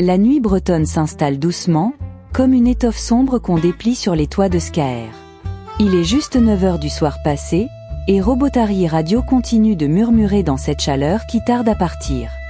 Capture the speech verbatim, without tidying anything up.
La nuit bretonne s'installe doucement, comme une étoffe sombre qu'on déplie sur les toits de Skaer. Il est juste neuf heures du soir passé, et Robotari Radio continue de murmurer dans cette chaleur qui tarde à partir.